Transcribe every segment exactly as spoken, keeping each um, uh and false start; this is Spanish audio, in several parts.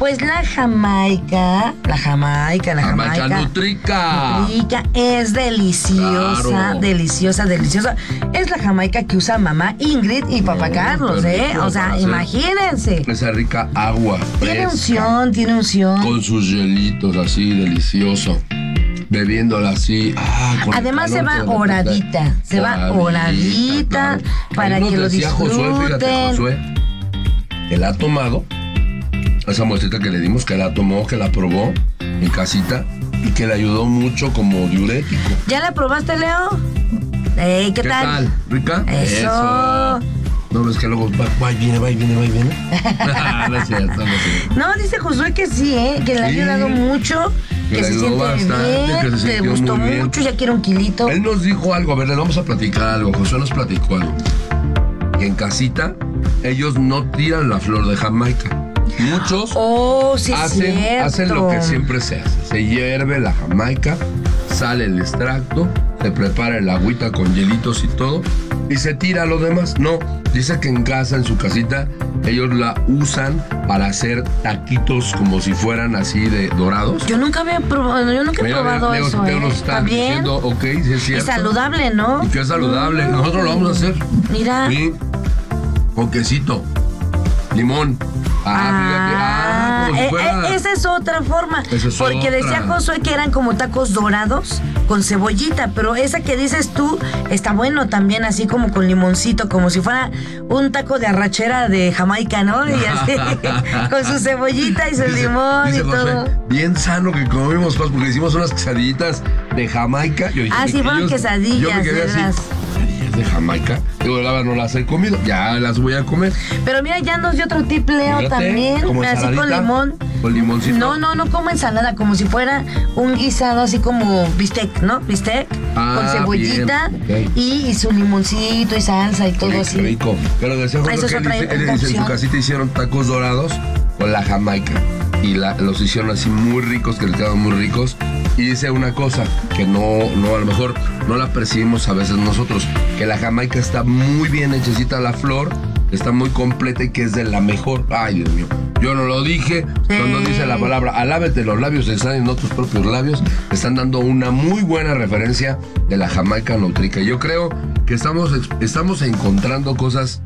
Pues la Jamaica, la Jamaica, la Jamaica. Jamaica Nutrica. Nutrica es deliciosa, Claro. deliciosa, deliciosa. Es la Jamaica que usa mamá Ingrid y papá No, Carlos, qué ¿eh? rico O sea, para hacer imagínense. Esa rica agua Tiene fresca, unción, tiene unción. con sus hielitos así, delicioso. Bebiéndola así. Ah, con el Además se calor va que le oradita, da. se va oradita claro. para Ahí nos que lo decía Josué, fíjate, disfruten. Josué, que la ha tomado, esa muestrita que le dimos, que la tomó, que la probó en casita y que le ayudó mucho como diurético. ¿Ya la probaste, Leo? Ey, ¿qué, ¿Qué tal? tal? ¿Rica? Eso. No ves que luego va, va y viene, va y viene, va y viene. No es cierto, no es cierto. No, dice Josué que sí, ¿eh? Que le ha Sí. ayudado mucho, Que que, le se ayudó siente bastante, bien, que se le sintió gustó muy bien. mucho, ya quiere un kilito. Él nos dijo algo, a ver, le vamos a platicar algo. Josué nos platicó algo. Que en casita ellos no tiran la flor de Jamaica. Muchos Oh, sí, es hacen, cierto. hacen lo que siempre se hace. Se hierve la Jamaica, sale el extracto, se prepara el agüita con hielitos y todo, y se tira lo demás. No, dice que en casa, en su casita, ellos la usan para hacer taquitos como si fueran así de dorados. Yo nunca había probado, yo nunca he Mira, probado mira, Leo, eso, Leo ¿eh? nos está ¿Está bien? diciendo, ok, sí es Y cierto. saludable, ¿no? Y que es saludable. Nosotros lo vamos a hacer. Mira. Sí. Con quesito. Limón. Ah, fíjate. Ah, como si eh, fuera- eh, esa es otra forma. Esa es porque otra. decía Josué que eran como tacos dorados con cebollita, pero esa que dices tú está bueno también, así como con limoncito, como si fuera un taco de arrachera de Jamaica, ¿no? Y así, con su cebollita y su Dice- limón dice y Josué, todo. bien sano que comimos, pues, porque hicimos unas quesadillitas de Jamaica. Yo dije, Ah, sí, que fueron yo- quesadillas, Yo me quedé de así, veras. quesadillas de Jamaica. Digo, la verdad no las he comido, ya las voy a comer. Pero mira, ya nos dio otro tip, Leo, Fíjate, también. como Así con ensaladita, limón. con limoncito. No, no, no como ensalada, como si fuera un guisado así como bistec, ¿no? Bistec Ah, con cebollita bien, ok. y, y su limoncito y salsa y todo Rico, así. rico. Pero decía Josué Eso es que él otra- dice- él otra dice, en su opción. casita hicieron tacos dorados con la Jamaica. Y la- los hicieron así muy ricos, que les quedaron muy ricos. Y dice una cosa que no, no, a lo mejor no la percibimos a veces nosotros, que la Jamaica está muy bien hechecita la flor, está muy completa y que es de la mejor. Ay, Dios mío. Yo no lo dije, cuando Sí. dice la palabra, alábete los labios, están en tus propios labios, están dando una muy buena referencia de la Jamaica Nutrica. Yo creo que estamos, estamos encontrando cosas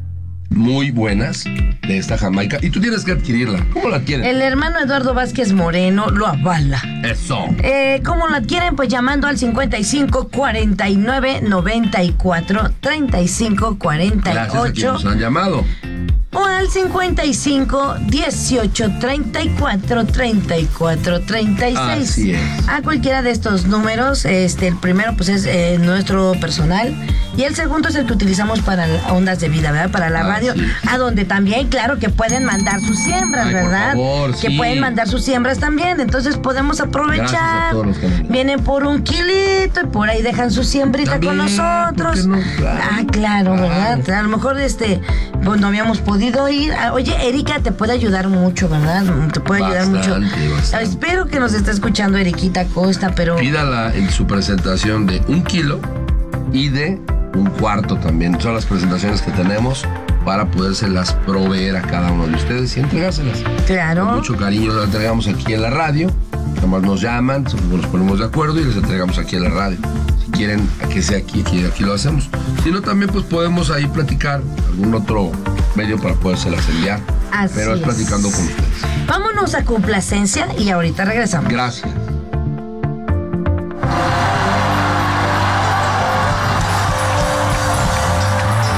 muy buenas de esta Jamaica y tú tienes que adquirirla. ¿Cómo la adquieres? El hermano Eduardo Vázquez Moreno lo avala. Eso. Eh, ¿Cómo lo adquieren? Pues llamando al cincuenta y cinco cuarenta y nueve noventa y cuatro treinta y cinco cuarenta y Gracias a quienes ocho nos han llamado. o al cincuenta y cinco dieciocho treinta y cuatro treinta y cuatro treinta y seis. Así es. A cualquiera de estos números, este, el primero pues es eh, nuestro personal y el segundo es el que utilizamos para la- ondas de vida, ¿verdad? Para la Así radio, es. a donde también, claro, que pueden mandar sus siembras, Ay, por ¿verdad? favor, que sí. pueden mandar sus siembras también, entonces podemos Gracias aprovechar. a todos los que mandan. Vienen por un kilito y por ahí dejan su siembrita También, con nosotros. ¿por qué no? Claro. Ah, claro, Claro. ¿verdad? A lo mejor este, pues no habíamos podido ir. Ah, oye, Erika te puede ayudar mucho, ¿verdad? Te puede ayudar mucho. Bastante, bastante. Ah, Espero que nos esté escuchando Eriquita Costa, pero Pídala en su presentación de un kilo y de un cuarto también. Son las presentaciones que tenemos para podérselas proveer a cada uno de ustedes y entregárselas. Con claro. mucho cariño las entregamos aquí en la radio. Nomás nos llaman, nos ponemos de acuerdo y les entregamos aquí en la radio. Si quieren que sea aquí, aquí, aquí lo hacemos. Si no, también pues podemos ahí platicar algún otro medio para podérselas enviar. Así Pero es es. platicando con ustedes. Vámonos a complacencia y ahorita regresamos. Gracias.